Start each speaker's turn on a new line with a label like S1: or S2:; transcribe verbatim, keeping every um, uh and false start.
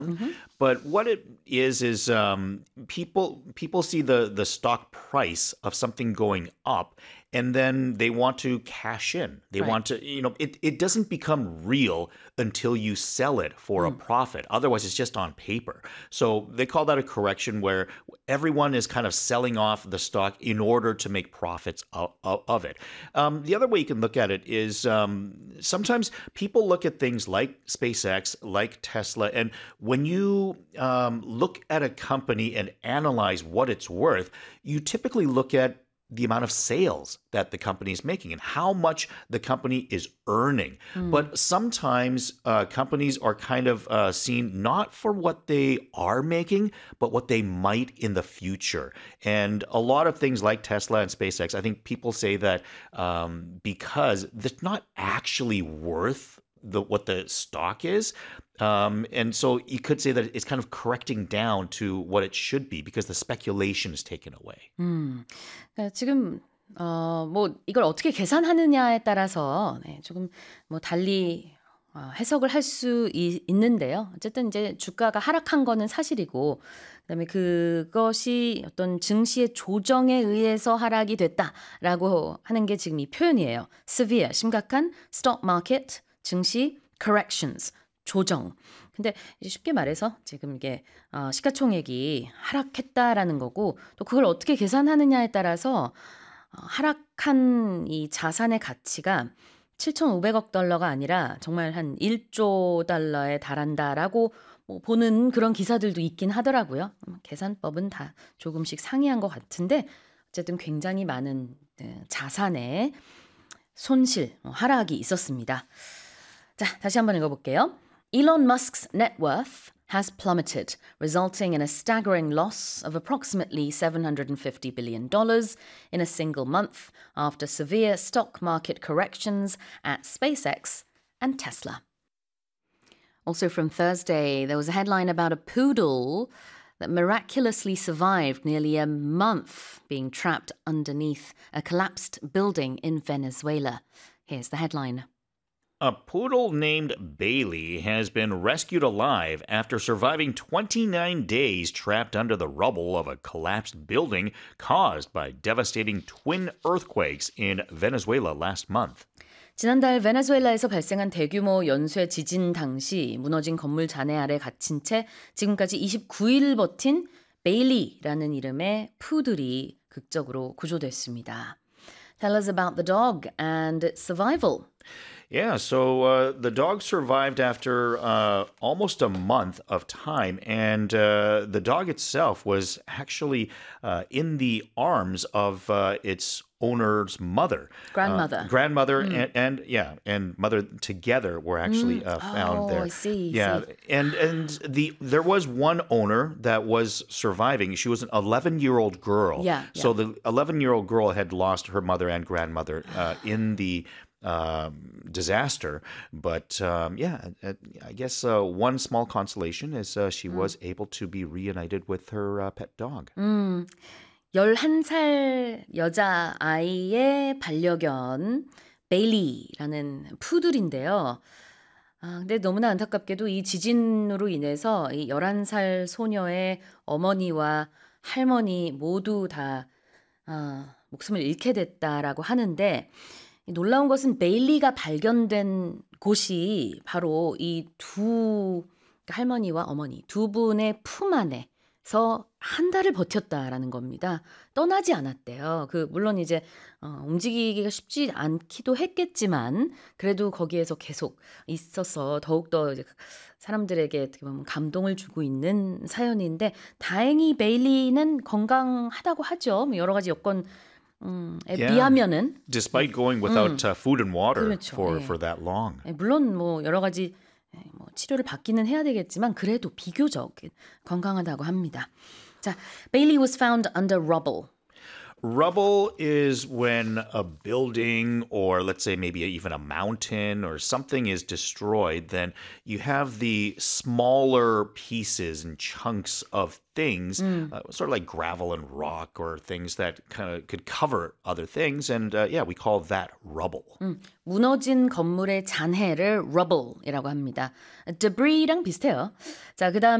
S1: Mm-hmm.
S2: But what it is is um, people people see the the stock price of something going up, and then they want to cash in. They
S1: Right.
S2: want to, you know, it, it doesn't become real until you sell it for a
S1: 음.
S2: profit. Otherwise, it's just on paper. So they call that a correction where everyone is kind of selling off the stock in order to make profits of, of it. Um, the other way you can look at it is um, sometimes people look at things like SpaceX, like Tesla, and when you um, look at a company and analyze what it's worth, you typically look at the amount of sales that the company is making and how much the company is earning.
S1: 음.
S2: But sometimes uh, companies are kind of uh, seen not for what they are making, but what they might in the future. And a lot of things like Tesla and SpaceX, I think people say that um, because it's not actually worth the what the stock is. Um, and so you could say that it's kind of correcting down to what it should be because the speculation is taken away.
S1: 음. 그러니까 지금 어, 뭐 이걸 어떻게 계산하느냐에 따라서 네, 조금 뭐 달리 어, 해석을 할 수 있는데요. 어쨌든 이제 주가가 하락한 거는 사실이고, 그다음에 그것이 어떤 증시의 조정에 의해서 하락이 됐다라고 하는 게 지금 이 표현이에요. severe, 심각한, stock market, 증시, corrections, 조정. 근데 이제 쉽게 말해서 지금 이게 어, 시가총액이 하락했다라는 거고, 또 그걸 어떻게 계산하느냐에 따라서 어, 하락한 이 자산의 가치가 칠천오백억 달러가 아니라 정말 한 일조 달러에 달한다라고 뭐 보는 그런 기사들도 있긴 하더라고요. 계산법은 다 조금씩 상이한 것 같은데 어쨌든 굉장히 많은 자산의 손실, 하락이 있었습니다. 자, 다시 한번 읽어볼게요. Elon Musk's net worth has plummeted, resulting in a staggering loss of approximately seven hundred fifty billion dollars in a single month after severe stock market corrections at SpaceX and Tesla. Also from Thursday, there was a headline about a poodle that miraculously survived nearly a month being trapped underneath a collapsed building in Venezuela. Here's the headline.
S2: A poodle named Bailey has been rescued alive after surviving twenty-nine days trapped under the rubble of a collapsed building caused by devastating twin earthquakes in Venezuela last month.
S1: 지난달 베네수엘라에서 발생한 대규모 연쇄 지진 당시 무너진 건물 잔해 아래 갇힌 채 지금까지 이십구 일 버틴 베일리라는 이름의 푸들이 극적으로 구조됐습니다. Tell us about the dog and its survival.
S2: Yeah, so uh, the dog survived after uh, almost a month of time, and uh, the dog itself was actually uh, in the arms of uh, its owner's mother.
S1: Grandmother.
S2: Uh, grandmother
S1: mm.
S2: and, and, yeah, and mother together were actually
S1: mm.
S2: uh, found
S1: oh,
S2: there.
S1: I see.
S2: Yeah,
S1: see.
S2: and and the there was one owner that was surviving. She was an eleven-year-old girl.
S1: Yeah,
S2: So
S1: yeah.
S2: the eleven-year-old girl had lost her mother and grandmother uh, in the Um, disaster. But um, yeah, I guess uh, one small consolation is uh, she 음. was able to be reunited with her uh, pet dog.
S1: 음, 열한 살 여자아이의 반려견 베일리라는 푸들인데요. 아, 근데 너무나 안타깝게도 이 지진으로 인해서 이 열한 살 소녀의 어머니와 할머니 모두 다 아, 목숨을 잃게 됐다라고 하는데, 놀라운 것은 베일리가 발견된 곳이 바로 이 두 할머니와 어머니 두 분의 품 안에서 한 달을 버텼다라는 겁니다. 떠나지 않았대요. 그 물론 이제 어, 움직이기가 쉽지 않기도 했겠지만 그래도 거기에서 계속 있어서 더욱더 이제 사람들에게 어떻게 보면 감동을 주고 있는 사연인데, 다행히 베일리는 건강하다고 하죠. 여러 가지 여건 음,
S2: Yeah.
S1: 비하면은
S2: Despite going without
S1: 음,
S2: uh, food and water
S1: 그렇죠.
S2: for,
S1: 예.
S2: for that long.
S1: 예, 물론 뭐 여러 가지 뭐 치료를 받기는 해야 되겠지만 그래도 비교적 건강하다고 합니다. 자, Bailey was found under rubble.
S2: Rubble is when a building or let's say maybe even a mountain or something is destroyed, then you have the smaller pieces and chunks of things,
S1: 음.
S2: uh, sort of like gravel and rock or things that kind of could cover other things. And uh, yeah, we call that rubble.
S1: 음, 무너진 건물의 잔해를 rubble이라고 합니다. debris랑 비슷해요. 자, 그다음